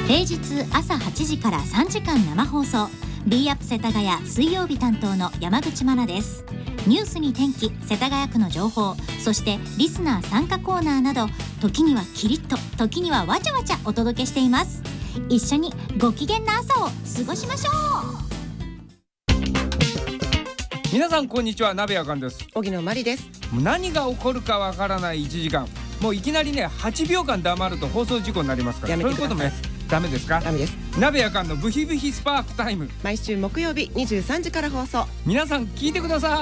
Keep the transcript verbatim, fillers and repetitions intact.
平日朝はちじからさんじかん生放送。 B アップ世田谷水曜日担当の山口真奈です。ニュースに天気、世田谷区の情報、そしてリスナー参加コーナーなど、時にはキリッと、時にはわちゃわちゃお届けしています。一緒にご機嫌な朝を過ごしましょう。 皆さんこんにちは、鍋やかんです。 荻野真理です。 もう何が起こるかわからないいちじかん、もういきなりねはちびょうかん黙ると放送事故になりますから、 やめてください。 そういうこともねダメですか？ ダメです。 鍋やかんのブヒブヒスパークタイム、 毎週木曜日にじゅうさんじから放送。 皆さん聞いてください。